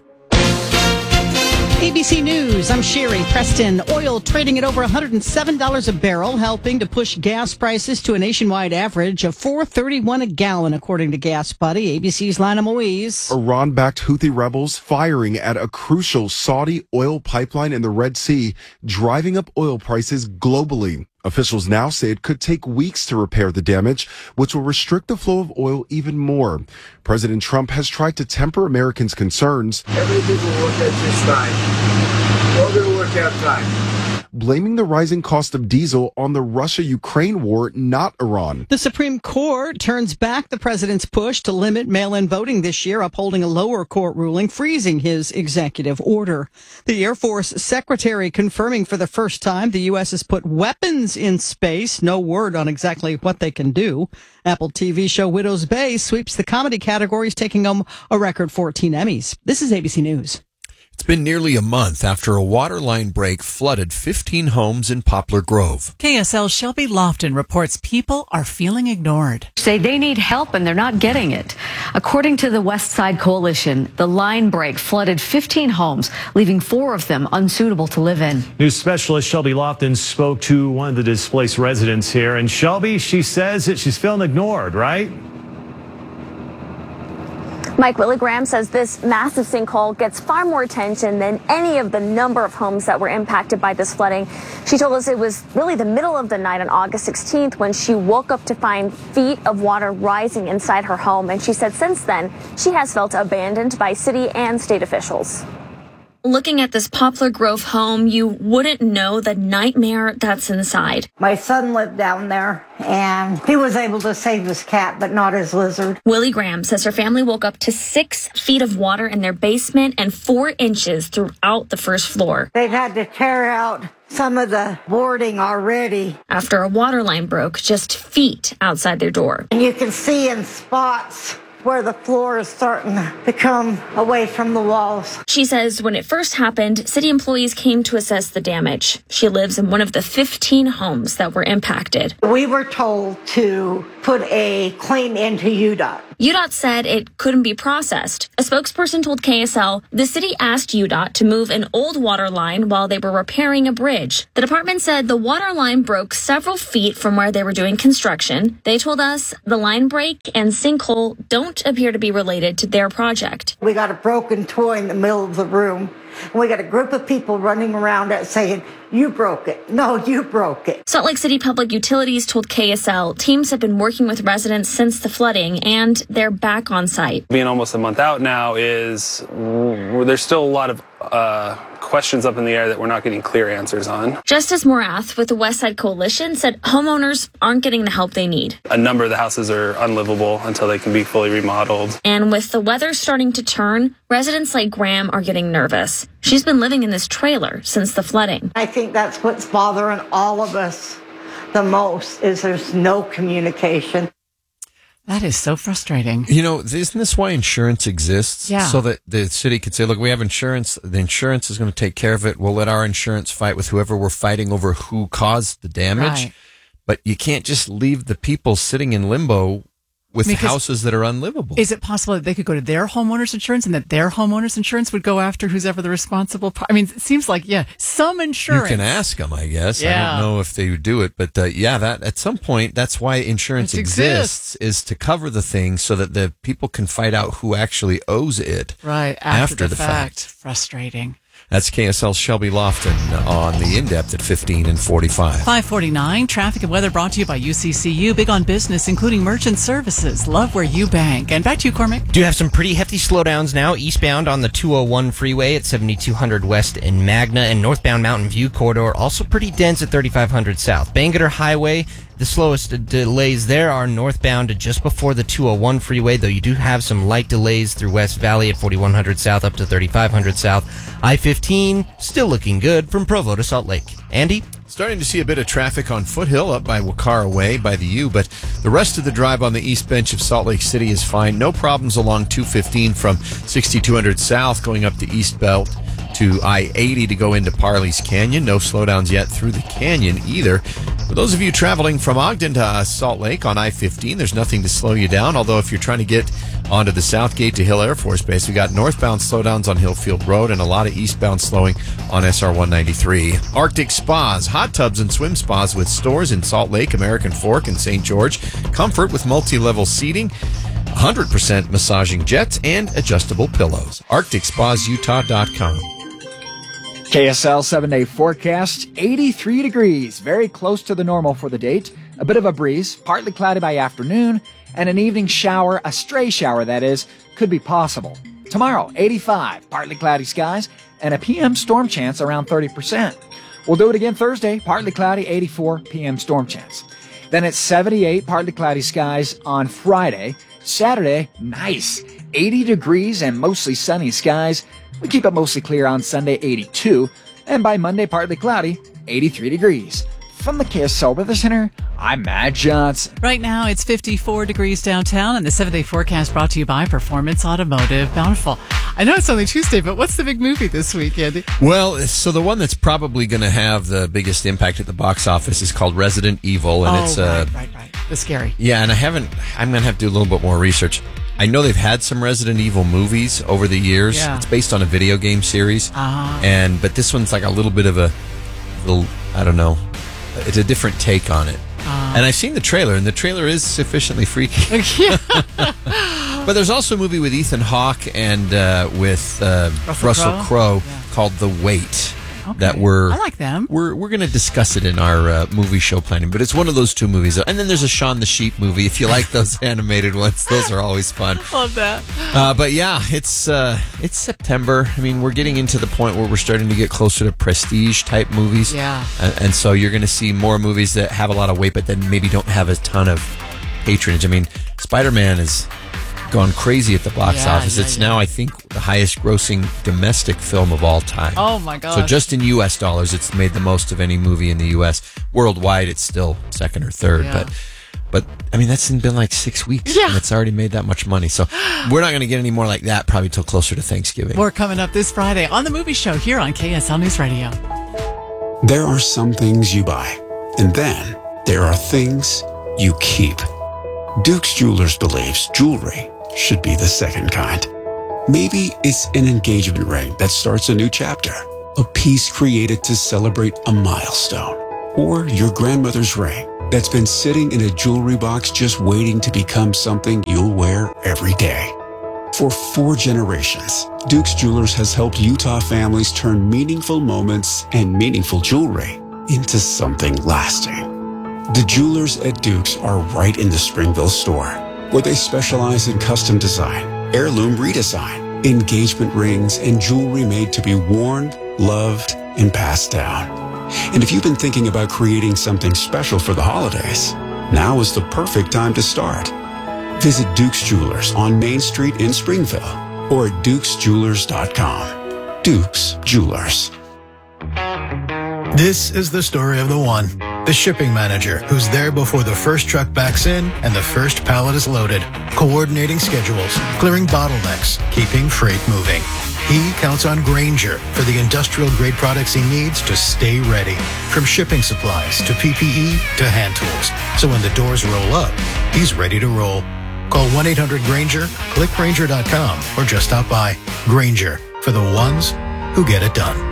ABC News, I'm Sherry Preston. Oil trading at over $107 a barrel, helping to push gas prices to a nationwide average of $4.31 a gallon, according to Gas Buddy. ABC's Lana Moise. Iran-backed Houthi rebels firing at a crucial Saudi oil pipeline in the Red Sea, driving up oil prices globally. Officials now say it could take weeks to repair the damage, which will restrict the flow of oil even more. President Trump has tried to temper Americans' concerns. Everything will work out just fine. We're going to work out fine. Blaming the rising cost of diesel on the Russia-Ukraine war, not Iran. The Supreme Court turns back the president's push to limit mail-in voting this year, upholding a lower court ruling freezing his executive order. The Air Force Secretary confirming for the first time the U.S. has put weapons in space. No word on exactly what they can do. Apple TV show Widow's Bay sweeps the comedy categories, taking home a record 14 Emmys. This is ABC News. It's been nearly a month after a water line break flooded 15 homes in Poplar Grove. KSL's Shelby Lofton reports people are feeling ignored. Say they need help and they're not getting it. According to the West Side Coalition, the line break flooded 15 homes, leaving 4 of them unsuitable to live in. News specialist Shelby Lofton spoke to one of the displaced residents here. And Shelby, she says that she's feeling ignored, right? Mike, Willie Graham says this massive sinkhole gets far more attention than any of the number of homes that were impacted by this flooding. She told us it was really the middle of the night on August 16th when she woke up to find feet of water rising inside her home. And she said since then, she has felt abandoned by city and state officials. Looking at this Poplar Grove home, you wouldn't know the nightmare that's inside. My son lived down there, and he was able to save his cat, but not his lizard. Willie Graham says her family woke up to 6 feet of water in their basement and 4 inches throughout the first floor. They've had to tear out some of the boarding already. After a water line broke just feet outside their door. And you can see in spots where the floor is starting to come away from the walls. She says when it first happened, city employees came to assess the damage. She lives in one of the 15 homes that were impacted. We were told to put a claim into UDOT. UDOT said it couldn't be processed. A spokesperson told KSL the city asked UDOT to move an old water line while they were repairing a bridge. The department said the water line broke several feet from where they were doing construction. They told us the line break and sinkhole don't appear to be related to their project. We got a broken toy in the middle of the room. And we got a group of people running around it saying, you broke it. No, you broke it. Salt Lake City Public Utilities told KSL teams have been working with residents since the flooding, and they're back on site. Being almost a month out now is there's still a lot of questions up in the air that we're not getting clear answers on. Justice Morath with the West Side Coalition said homeowners aren't getting the help they need. A number of the houses are unlivable until they can be fully remodeled. And with the weather starting to turn, residents like Graham are getting nervous. She's been living in this trailer since the flooding. I think that's what's bothering all of us the most is there's no communication. That is so frustrating. You know, isn't this why insurance exists? Yeah. So that the city could say, look, we have insurance. The insurance is going to take care of it. We'll let our insurance fight with whoever we're fighting over who caused the damage. Right. But you can't just leave the people sitting in limbo with Because houses that are unlivable. Is it possible that they could go to their homeowner's insurance and that their homeowner's insurance would go after who's ever the responsible I mean, it seems like, some insurance. You can ask them, I guess. Yeah. I don't know if they would do it, but that at some point, that's why insurance exists, is to cover the thing so that the people can fight out who actually owes it. Right, after the fact. Frustrating. That's KSL's Shelby Lofton on the In-Depth at 15 and 45. 5:49, traffic and weather brought to you by UCCU. Big on business, including merchant services. Love where you bank. And back to you, Cormac. Do have some pretty hefty slowdowns now eastbound on the 201 freeway at 7200 west in Magna, and northbound Mountain View corridor also pretty dense at 3500 south. Bangerter Highway, the slowest delays there are northbound to just before the 201 freeway, though you do have some light delays through West Valley at 4100 south up to 3500 south. I-15 still looking good from Provo to Salt Lake. Andy? Starting to see a bit of traffic on Foothill up by Wacara Way by the U, but the rest of the drive on the east bench of Salt Lake City is fine. No problems along 215 from 6200 south going up the East Belt to I-80 to go into Parley's Canyon. No slowdowns yet through the canyon either. For those of you traveling from Ogden to Salt Lake on I-15, there's nothing to slow you down, although if you're trying to get onto the South Gate to Hill Air Force Base, we got northbound slowdowns on Hillfield Road and a lot of eastbound slowing on SR 193. Arctic Spas, hot tubs and swim spas with stores in Salt Lake, American Fork, and St. George. Comfort with multi-level seating, 100% massaging jets, and adjustable pillows. ArcticSpasUtah.com. KSL 7-day forecast, 83 degrees, very close to the normal for the date. A bit of a breeze, partly cloudy by afternoon, and an evening shower, a stray shower that is, could be possible. Tomorrow, 85, partly cloudy skies, and a PM storm chance around 30%. We'll do it again Thursday, partly cloudy, 84 PM storm chance. Then it's 78, partly cloudy skies on Friday. Saturday, nice, 80 degrees and mostly sunny skies. We keep it mostly clear on Sunday, 82, and by Monday, partly cloudy, 83 degrees. From the KSL Weather Center, I'm Matt Johnson. Right now, it's 54 degrees downtown, and the 7-day forecast brought to you by Performance Automotive Bountiful. I know it's only Tuesday, but what's the big movie this week, Andy? Well, so the one that's probably going to have the biggest impact at the box office is called Resident Evil, and it's right. The scary. Yeah, and I'm going to have to do a little bit more research. I know they've had some Resident Evil movies over the years. Yeah. It's based on a video game series. But this one's like a little bit of a little, I don't know, it's a different take on it. And I've seen the trailer, and the trailer is sufficiently freaky. But there's also a movie with Ethan Hawke and with Russell Crowe called The Wait. Okay. That I like them. We're going to discuss it in our movie show planning, but it's one of those two movies. And then there's a Shaun the Sheep movie. If you like those animated ones, those are always fun. Love that. But yeah, it's September. I mean, we're getting into the point where we're starting to get closer to prestige type movies. Yeah. And so you're going to see more movies that have a lot of weight, but then maybe don't have a ton of patronage. I mean, Spider-Man is gone crazy at the box office. It's now, I think, the highest grossing domestic film of all time. Oh, my gosh. So just in U.S. dollars, it's made the most of any movie in the U.S. Worldwide, it's still second or third. Yeah. But I mean, that's been like 6 weeks. Yeah. And it's already made that much money. So we're not going to get any more like that probably till closer to Thanksgiving. More coming up this Friday on The Movie Show here on KSL News Radio. There are some things you buy, and then there are things you keep. Duke's Jewelers believes jewelry should be the second kind. Maybe it's an engagement ring that starts a new chapter, a piece created to celebrate a milestone, or your grandmother's ring that's been sitting in a jewelry box just waiting to become something you'll wear every day. For 4 generations, Duke's Jewelers has helped Utah families turn meaningful moments and meaningful jewelry into something lasting. The jewelers at Duke's are right in the Springville store, where they specialize in custom design, heirloom redesign, engagement rings, and jewelry made to be worn, loved, and passed down. And if you've been thinking about creating something special for the holidays, now is the perfect time to start. Visit Duke's Jewelers on Main Street in Springville or at dukesjewelers.com. Duke's Jewelers. This is the story of the one, the shipping manager who's there before the first truck backs in and the first pallet is loaded, coordinating schedules, clearing bottlenecks, keeping freight moving. He counts on Grainger for the industrial-grade products he needs to stay ready, from shipping supplies to PPE to hand tools. So when the doors roll up, he's ready to roll. Call 1-800-GRAINGER, click Grainger.com, or just stop by. Grainger, for the ones who get it done.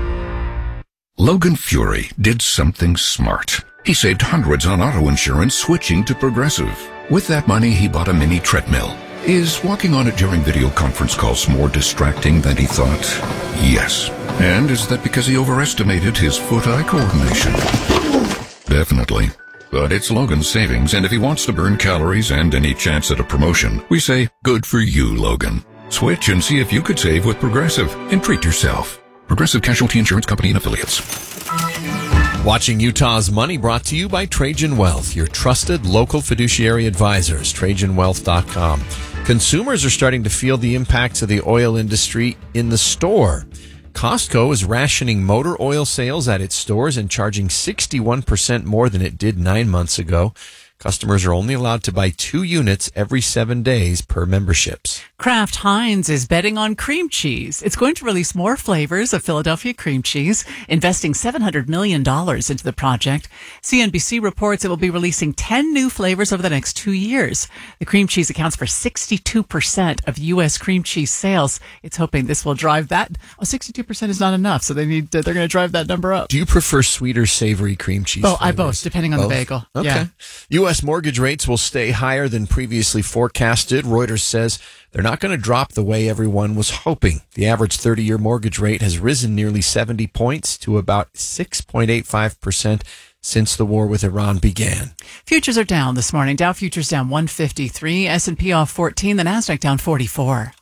Logan Fury did something smart. He saved hundreds on auto insurance switching to Progressive. With that money, he bought a mini treadmill. Is walking on it during video conference calls more distracting than he thought? Yes. And is that because he overestimated his foot-eye coordination? Definitely. But it's Logan's savings, and if he wants to burn calories and any chance at a promotion, we say, good for you, Logan. Switch and see if you could save with Progressive and treat yourself. Progressive Casualty Insurance Company and Affiliates. Watching Utah's Money brought to you by Trajan Wealth, your trusted local fiduciary advisors, TrajanWealth.com. Consumers are starting to feel the impacts of the oil industry in the store. Costco is rationing motor oil sales at its stores and charging 61% more than it did 9 months ago. Customers are only allowed to buy 2 units every 7 days per memberships. Kraft Heinz is betting on cream cheese. It's going to release more flavors of Philadelphia cream cheese, investing $700 million into the project. CNBC reports it will be releasing 10 new flavors over the next 2 years. The cream cheese accounts for 62% of U.S. cream cheese sales. It's hoping this will drive that. 62% is not enough, so they're going to drive that number up. Do you prefer sweet or savory cream cheese? Oh, I both, depending on the bagel. Okay. Yeah. U.S. mortgage rates will stay higher than previously forecasted. Reuters says they're not going to drop the way everyone was hoping. The average 30-year mortgage rate has risen nearly 70 points to about 6.85% since the war with Iran began. Futures are down this morning. Dow futures down 153, S&P off 14, the Nasdaq down 44.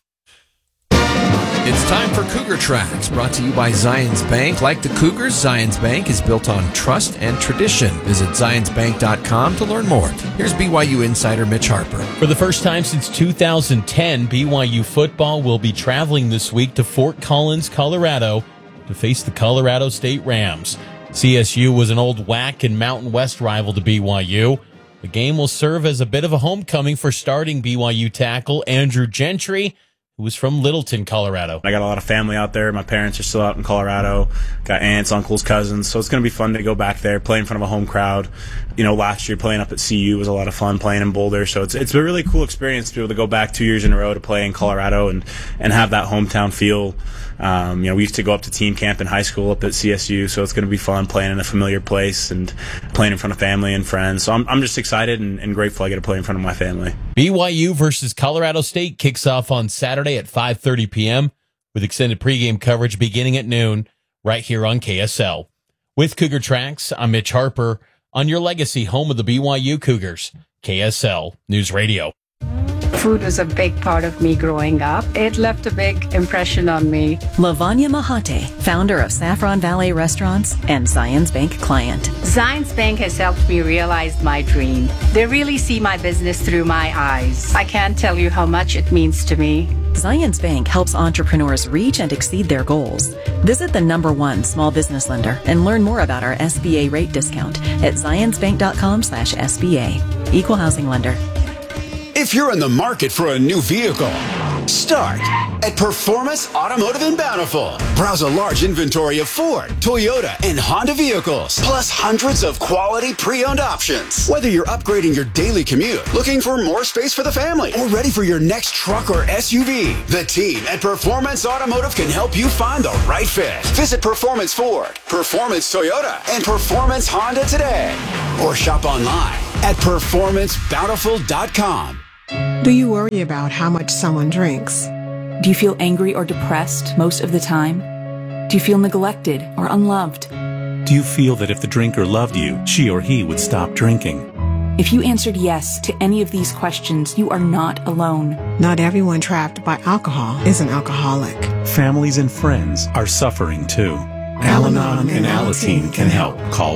It's time for Cougar Tracks, brought to you by Zions Bank. Like the Cougars, Zions Bank is built on trust and tradition. Visit zionsbank.com to learn more. Here's BYU insider Mitch Harper. For the first time since 2010, BYU football will be traveling this week to Fort Collins, Colorado, to face the Colorado State Rams. CSU was an old WAC and Mountain West rival to BYU. The game will serve as a bit of a homecoming for starting BYU tackle Andrew Gentry, who was from Littleton, Colorado. I got a lot of family out there. My parents are still out in Colorado. Got aunts, uncles, cousins. So it's going to be fun to go back there, play in front of a home crowd. You know, last year playing up at CU was a lot of fun, playing in Boulder. So it's a really cool experience to be able to go back 2 years in a row to play in Colorado and have that hometown feel. You know, we used to go up to team camp in high school up at CSU, so it's going to be fun playing in a familiar place and playing in front of family and friends. So I'm just excited and grateful I get to play in front of my family. BYU versus Colorado State kicks off on Saturday at 5:30 p.m. with extended pregame coverage beginning at noon right here on KSL. With Cougar Tracks, I'm Mitch Harper on your legacy home of the BYU Cougars, KSL News Radio. Food was a big part of me growing up. It left a big impression on me. Lavanya Mahate, founder of Saffron Valley Restaurants and Zions Bank client. Zions Bank has helped me realize my dream. They really see my business through my eyes. I can't tell you how much it means to me. Zions Bank helps entrepreneurs reach and exceed their goals. Visit the #1 small business lender and learn more about our SBA rate discount at zionsbank.com/SBA. Equal housing lender. If you're in the market for a new vehicle, start at Performance Automotive in Bountiful. Browse a large inventory of Ford, Toyota, and Honda vehicles, plus hundreds of quality pre-owned options. Whether you're upgrading your daily commute, looking for more space for the family, or ready for your next truck or SUV, the team at Performance Automotive can help you find the right fit. Visit Performance Ford, Performance Toyota, and Performance Honda today. Or shop online at performancebountiful.com. Do you worry about how much someone drinks? Do you feel angry or depressed most of the time? Do you feel neglected or unloved? Do you feel that if the drinker loved you, she or he would stop drinking? If you answered yes to any of these questions, you are not alone. Not everyone trapped by alcohol is an alcoholic. Families and friends are suffering too. Al-Anon and Alateen can help. Call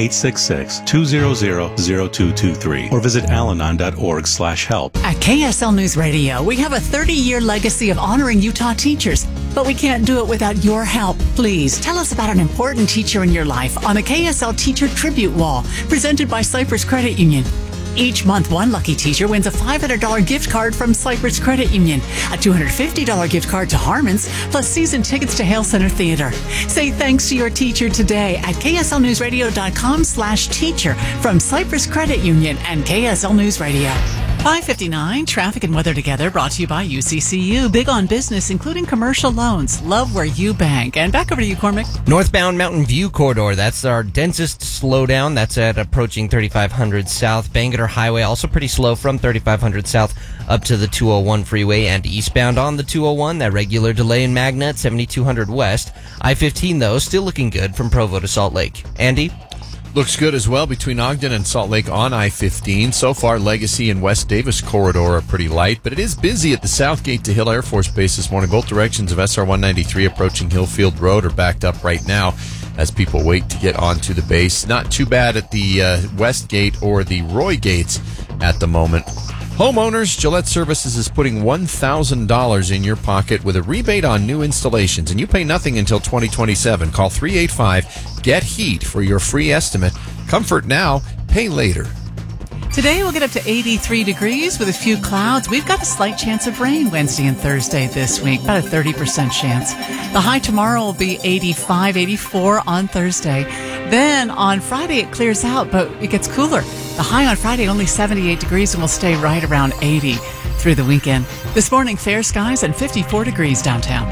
1-866-200-0223 or visit alanon.org/help. At KSL News Radio, we have a 30-year legacy of honoring Utah teachers, but we can't do it without your help. Please tell us about an important teacher in your life on the KSL Teacher Tribute Wall, presented by Cypress Credit Union. Each month, one lucky teacher wins a $500 gift card from Cypress Credit Union, a $250 gift card to Harmon's, plus season tickets to Hale Center Theater. Say thanks to your teacher today at kslnewsradio.com/teacher from Cypress Credit Union and KSL News Radio. 5:59, traffic and weather together, brought to you by UCCU. Big on business, including commercial loans. Love where you bank. And back over to you, Cormac. Northbound Mountain View Corridor, that's our densest slowdown. That's at approaching 3500 South. Bangerter Highway, also pretty slow from 3500 South up to the 201 freeway. And eastbound on the 201, that regular delay in Magna at 7200 West. I-15, though, still looking good from Provo to Salt Lake. Andy? Looks good as well between Ogden and Salt Lake on I-15. So far, Legacy and West Davis corridor are pretty light, but it is busy at the Southgate to Hill Air Force Base this morning. Both directions of SR-193 approaching Hillfield Road are backed up right now as people wait to get onto the base. Not too bad at the West Gate or the Roy Gates at the moment. Homeowners, Gillette Services is putting $1,000 in your pocket with a rebate on new installations, and you pay nothing until 2027. Call 385-GET-HEAT for your free estimate. Comfort now, pay later. Today we'll get up to 83 degrees with a few clouds. We've got a slight chance of rain Wednesday and Thursday this week, about a 30% chance. The high tomorrow will be 85, 84 on Thursday. Then on Friday it clears out, but it gets cooler. The high on Friday only 78 degrees and will stay right around 80 through the weekend. This morning, fair skies and 54 degrees downtown.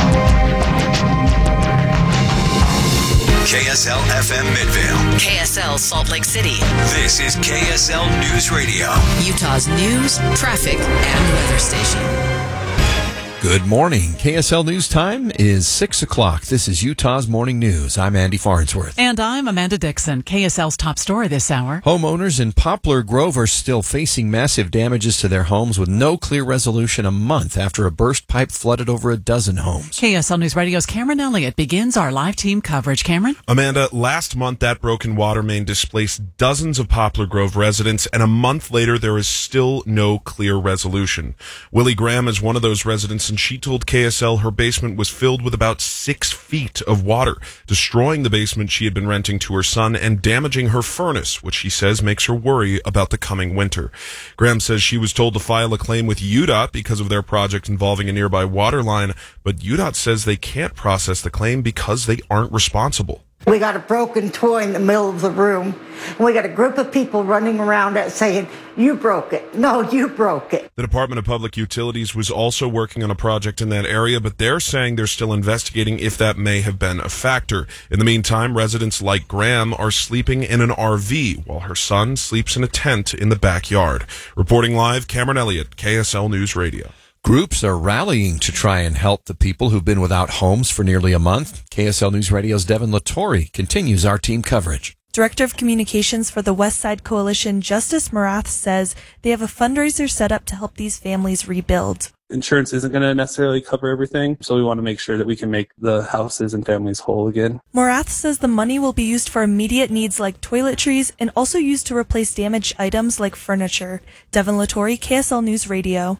KSL FM Midvale. KSL Salt Lake City. This is KSL News Radio. Utah's news, traffic, and weather station. Good morning. KSL News Time is 6 o'clock. This is Utah's Morning News. I'm Andy Farnsworth. And I'm Amanda Dixon. KSL's top story this hour. Homeowners in Poplar Grove are still facing massive damages to their homes with no clear resolution a month after a burst pipe flooded over a dozen homes. KSL News Radio's Cameron Elliott begins our live team coverage. Cameron? Amanda, last month that broken water main displaced dozens of Poplar Grove residents, and a month later there is still no clear resolution. Willie Graham is one of those residents, and she told KSL her basement was filled with about 6 feet of water, destroying the basement she had been renting to her son and damaging her furnace, which she says makes her worry about the coming winter. Graham says she was told to file a claim with UDOT because of their project involving a nearby water line, but UDOT says they can't process the claim because they aren't responsible. We got a broken toy in the middle of the room, and we got a group of people running around it saying, "You broke it. No, you broke it." The Department of Public Utilities was also working on a project in that area, but they're saying they're still investigating if that may have been a factor. In the meantime, residents like Graham are sleeping in an RV while her son sleeps in a tent in the backyard. Reporting live, Cameron Elliott, KSL News Radio. Groups are rallying to try and help the people who've been without homes for nearly a month. KSL News Radio's Devin Latore continues our team coverage. Director of Communications for the West Side Coalition, Justice Morath, says they have a fundraiser set up to help these families rebuild. Insurance isn't going to necessarily cover everything, so we want to make sure that we can make the houses and families whole again. Morath says the money will be used for immediate needs like toiletries and also used to replace damaged items like furniture. Devin Lattori, KSL News Radio.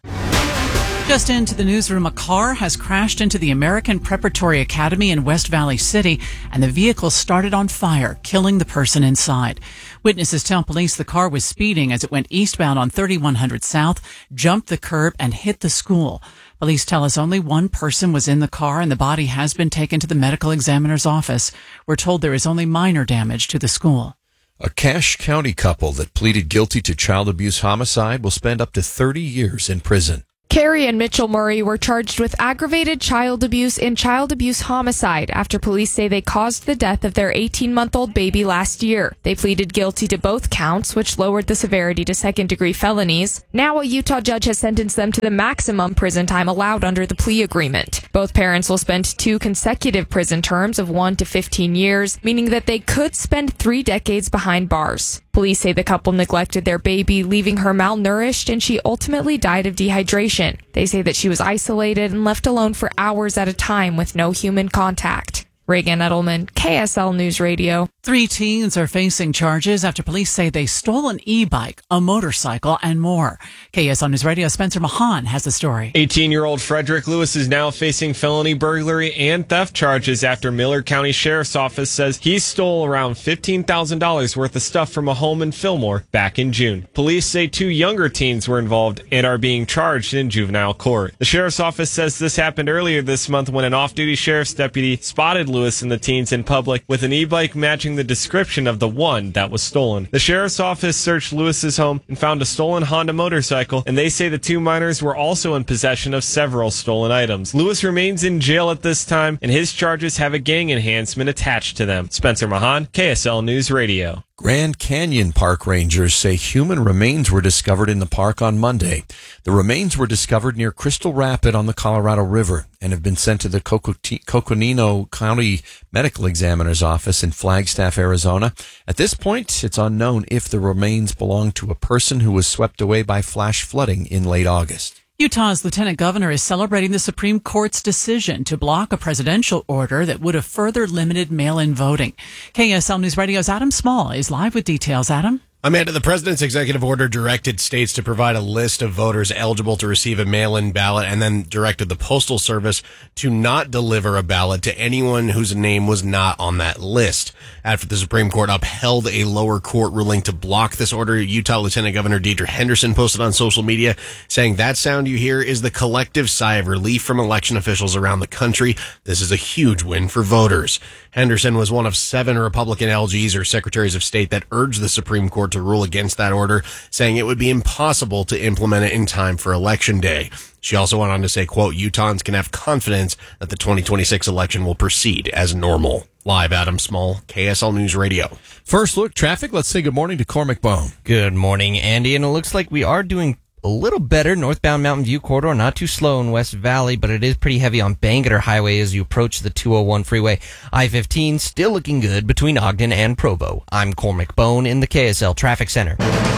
Just into the newsroom, a car has crashed into the American Preparatory Academy in West Valley City, and the vehicle started on fire, killing the person inside. Witnesses tell police the car was speeding as it went eastbound on 3100 South, jumped the curb, and hit the school. Police tell us only one person was in the car, and the body has been taken to the medical examiner's office. We're told there is only minor damage to the school. A Cache County couple that pleaded guilty to child abuse homicide will spend up to 30 years in prison. Carrie and Mitchell Murray were charged with aggravated child abuse and child abuse homicide after police say they caused the death of their 18-month-old baby last year. They pleaded guilty to both counts, which lowered the severity to second-degree felonies. Now a Utah judge has sentenced them to the maximum prison time allowed under the plea agreement. Both parents will spend 2 consecutive prison terms of 1 to 15 years, meaning that they could spend 3 decades behind bars. Police say the couple neglected their baby, leaving her malnourished, and she ultimately died of dehydration. They say that she was isolated and left alone for hours at a time with no human contact. Reagan Edelman, KSL News Radio. 3 teens are facing charges after police say they stole an e-bike, a motorcycle, and more. KSL News Radio Spencer Mahan has the story. 18-year-old Frederick Lewis is now facing felony burglary and theft charges after Miller County Sheriff's Office says he stole around $15,000 worth of stuff from a home in Fillmore back in June. Police say 2 younger teens were involved and are being charged in juvenile court. The Sheriff's Office says this happened earlier this month when an off-duty sheriff's deputy spotted Lewis and the teens in public with an e-bike matching the description of the one that was stolen. The Sheriff's Office searched Lewis's home and found a stolen Honda motorcycle, and they say the 2 minors were also in possession of several stolen items. Lewis remains in jail at this time, and his charges have a gang enhancement attached to them. Spencer Mahan, KSL News Radio. Grand Canyon Park rangers say human remains were discovered in the park on Monday. The remains were discovered near Crystal Rapid on the Colorado River and have been sent to the Coconino County Medical Examiner's Office in Flagstaff, Arizona. At this point, it's unknown if the remains belong to a person who was swept away by flash flooding in late August. Utah's lieutenant governor is celebrating the Supreme Court's decision to block a presidential order that would have further limited mail-in voting. KSL News Radio's Adam Small is live with details. Adam? Amanda, the president's executive order directed states to provide a list of voters eligible to receive a mail-in ballot and then directed the Postal Service to not deliver a ballot to anyone whose name was not on that list. After the Supreme Court upheld a lower court ruling to block this order, Utah Lieutenant Governor Deidre Henderson posted on social media saying, "That sound you hear is the collective sigh of relief from election officials around the country. This is a huge win for voters." Henderson was one of 7 Republican LGs or secretaries of state that urged the Supreme Court to rule against that order, saying it would be impossible to implement it in time for Election Day. She also went on to say, quote, "Utahns can have confidence that the 2026 election will proceed as normal." Live, Adam Small, KSL News Radio. First look, traffic. Let's say good morning to Cormac Bone. Good morning, Andy. And it looks like we are doing a little better. Northbound Mountain View corridor, not too slow in West Valley, but it is pretty heavy on Bangerter Highway as you approach the 201 freeway. I-15 still looking good between Ogden and Provo. I'm Cormac Bone in the KSL Traffic Center.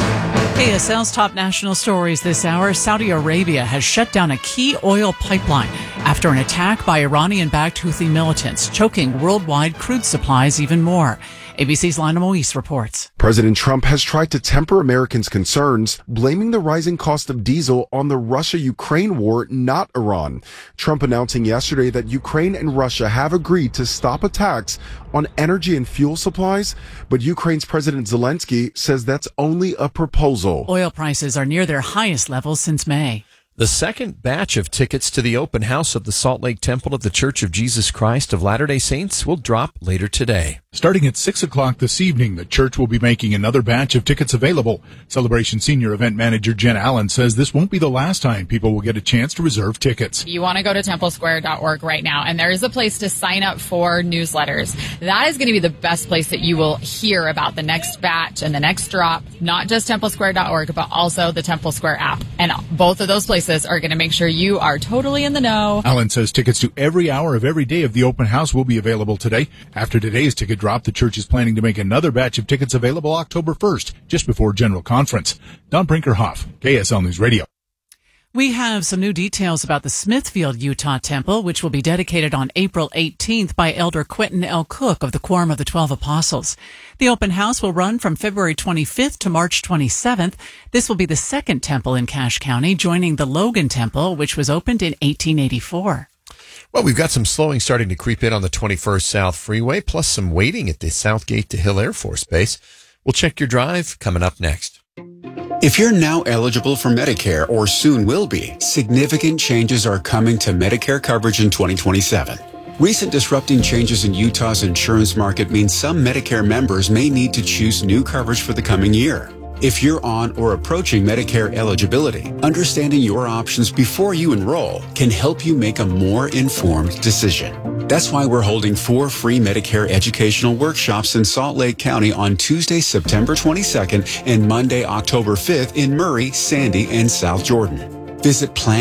KSL's top national stories this hour. Saudi Arabia has shut down a key oil pipeline after an attack by Iranian-backed Houthi militants, choking worldwide crude supplies even more. ABC's Lionel Moise reports. President Trump has tried to temper Americans' concerns, blaming the rising cost of diesel on the Russia-Ukraine war, not Iran. Trump announcing yesterday that Ukraine and Russia have agreed to stop attacks on energy and fuel supplies, but Ukraine's President Zelensky says that's only a proposal. Oil prices are near their highest levels since May. The second batch of tickets to the open house of the Salt Lake Temple of the Church of Jesus Christ of Latter-day Saints will drop later today. Starting at 6 o'clock this evening, the church will be making another batch of tickets available. Celebration Senior Event Manager Jen Allen says this won't be the last time people will get a chance to reserve tickets. You want to go to templesquare.org right now, and there is a place to sign up for newsletters. That is going to be the best place that you will hear about the next batch and the next drop, not just templesquare.org, but also the Temple Square app. And both of those places basis are going to make sure you are totally in the know. Allen says tickets to every hour of every day of the open house will be available today. After today's ticket drop, the church is planning to make another batch of tickets available October 1st, just before General Conference. Don Brinkerhoff, KSL News Radio. We have some new details about the Smithfield, Utah Temple, which will be dedicated on April 18th by Elder Quentin L. Cook of the Quorum of the 12 Apostles. The open house will run from February 25th to March 27th. This will be the second temple in Cache County, joining the Logan Temple, which was opened in 1884. Well, we've got some slowing starting to creep in on the 21st South Freeway, plus some waiting at the Southgate to Hill Air Force Base. We'll check your drive coming up next. If you're now eligible for Medicare or soon will be, significant changes are coming to Medicare coverage in 2027. Recent disrupting changes in Utah's insurance market mean some Medicare members may need to choose new coverage for the coming year. If you're on or approaching Medicare eligibility, understanding your options before you enroll can help you make a more informed decision. That's why we're holding 4 free Medicare educational workshops in Salt Lake County on Tuesday, September 22nd and Monday, October 5th in Murray, Sandy, and South Jordan. Visit